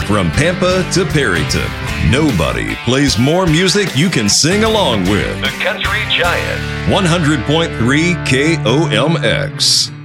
From Pampa to Perryton, nobody plays more music you can sing along with. The Country Giant, 100.3 KOMX.